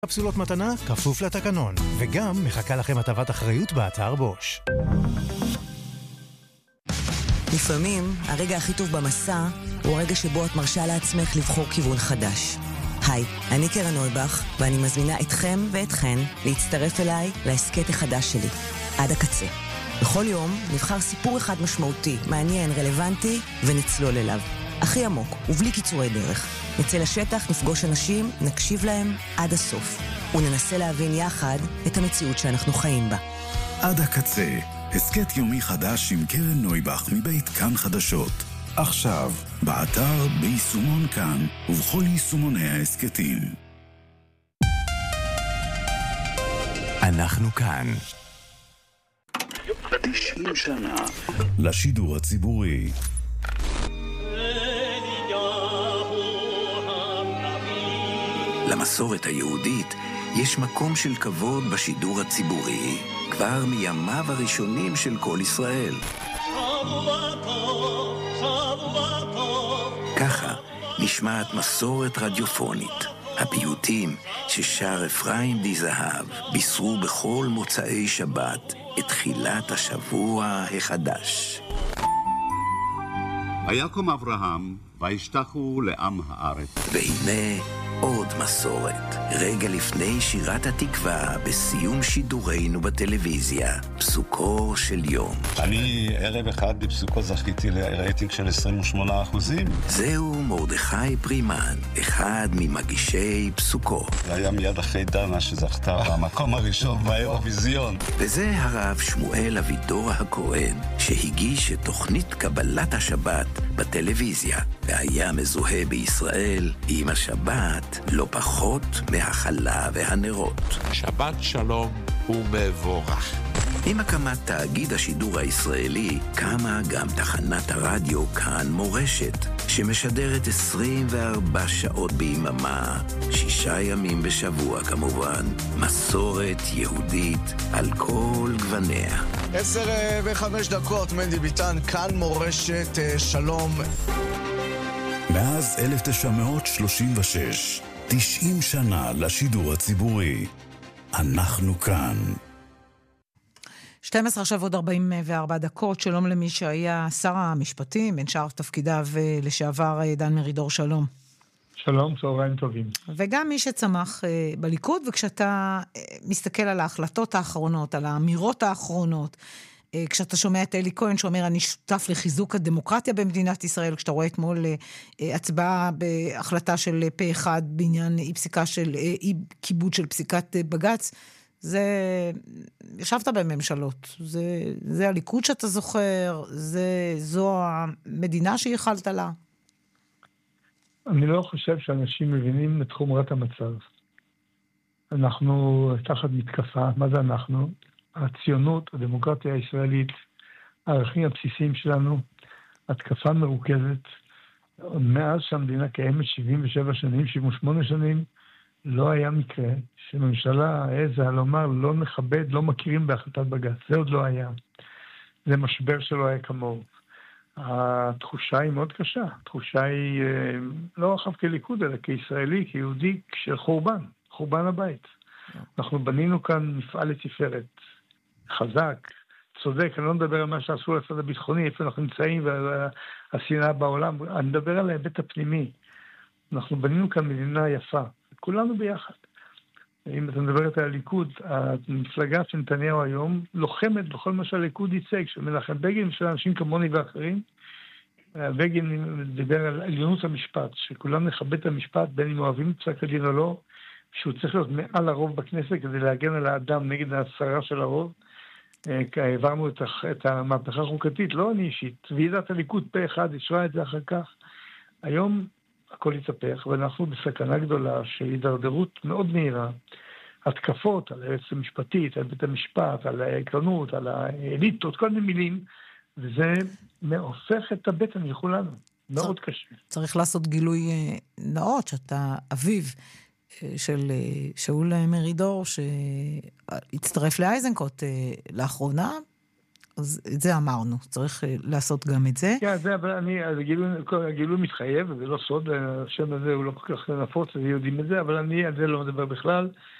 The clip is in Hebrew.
קפסולות מתנה, כפוף לתקנון, וגם מחכה לכם הטבת אחריות באתר בוש. לפעמים הרגע הכי טוב במסע הוא הרגע שבו את מרשה לעצמך לבחור כיוון חדש. היי, אני קרן נויבך, ואני מזמינה אתכם ואתכן להצטרף אליי להסקט החדש שלי, עד הקצה. בכל יום נבחר סיפור אחד משמעותי, מעניין, רלוונטי, ונצלול אליו. הכי עמוק, ובלי קיצורי דרך. נצא לשטח, נפגוש אנשים, נקשיב להם עד הסוף. וננסה להבין יחד את המציאות שאנחנו חיים בה. עד הקצה, הסקט יומי חדש עם קרן נויבך מבית כאן חדשות. עכשיו, באתר, ביישומון כאן, ובכל יישומוני ההסקטים. אנחנו כאן. 90 שנה לשידור הציבורי. למסורת היהודית יש מקום של כבוד בשידור הציבורי, כבר מימיו הראשונים של כל ישראל. ככה נשמעת מסורת רדיופונית. הפיוטים ששר אפרים די זהב בישרו בכל מוצאי שבת את תחילת השבוע החדש. ויקום אברהם וישתחו לעם הארץ. והנה עוד מסורת, רגע לפני שירת התקווה בסיום שידורנו בטלוויזיה, פסוקו של יום. אני ערב אחד בפסוקו זכיתי לרייטינג של 28%. זהו מרדכי פרימן, אחד ממגישי פסוקו. זה היה מיד אחרי דנה שזכתה במקום הראשון באירוויזיון. וזה הרב שמואל אבידור הכהן, שהגיש את תוכנית קבלת השבת בטלוויזיה, והיה מזוהה בישראל עם השבת לא פחות מהחלה והנרות. שבת שלום ומבורך. עם הקמת תאגיד השידור הישראלי קמה גם תחנת הרדיו כאן מורשת, שמשדרת 24 שעות ביממה, 6 ימים בשבוע כמובן, מסורת יהודית על כל גווניה. 10:05, מנדי ביטן, כאן מורשת, שלום. מאז 1936, 90 שנה לשידור הציבורי. אנחנו כאן. 12 עכשיו עוד 44 דקות, שלום למי שהיה שר המשפטים, בין שאר תפקידיו לשעבר דן מרידור, שלום. שלום, צהריים טובים. וגם מי שצמח בליכוד, וכשאתה מסתכל על ההחלטות האחרונות, על האמירות האחרונות, כשאתה שומע את אלי כהן שאומר אני שותף לחיזוק הדמוקרטיה במדינת ישראל, כשאתה רואה אתמול הצבעה בהחלטה של פה אחד בעניין אי פסיקה של אי כיבוד של פסיקת בג"ץ, זה ישבת בממשלות, זה הליכוד שאתה זוכר, זו המדינה שיכלת לה. אני לא חושב שאנשים מבינים את חומרת המצב. אנחנו תחת מתקפה, מה זה אנחנו? הציונות, הדמוקרטיה הישראלית, הערכים הבסיסיים שלנו, התקפה מרוכזת. מאז שהמדינה קיימת 77 שנים, 78 שנים, לא היה מקרה שממשלה העזה לומר לא מכבד, לא מכירים בהחלטת בג"ץ. זה עוד לא היה. זה משבר שלא היה כמוהו. התחושה היא מאוד קשה. התחושה היא לא עכשיו כליכוד, אלא כישראלי, כיהודי, של חורבן הבית. אנחנו בנינו כאן מפעל לתפארת. חזק, צודק, אני לא מדבר על מה שעשו לצד הביטחוני, איפה אנחנו נמצאים ועל השנאה בעולם, אני מדבר על ההיבט הפנימי. אנחנו בנינו כאן מדינה יפה, כולנו ביחד. אם אתה מדבר על הליכוד, המפלגה של נתניהו היום לוחמת בכל מה שהליכוד ייצג, של מנחם בגין, של אנשים כמוני ואחרים. בגין דיבר על עליונות המשפט, שכולם נכבד את המשפט, בין אם אוהבים פסק הדין או לא, שהוא צריך להיות מעל הרוב בכנסת כדי להגן על האדם נגד ההסרה של הרוב. העברנו את המהפכה החוקתית, לא אני אישית. ועידת הליכוד פה אחד אישרה את זה אחר כך. היום הכל יתהפך, ואנחנו בסכנה גדולה של הידרדרות מאוד מהירה. התקפות על היועצת המשפטית, על בית המשפט, על העקרונות, על האליטות, כל מיני מילים, וזה הופך את הבטן לכולנו. מאוד קשה. צריך לעשות גילוי נאות, שאתה אביו של שאול מרידור, שהצטרף לאייזנקוט לאחרונה, אז את זה אמרנו, צריך לעשות גם את זה. כן, זה, אבל הגילוי מתחייב, וזה לא סוד, השם הזה הוא לא כל כך נפוץ, אז יודעים את זה, אבל אני על זה לא מדבר בכלל.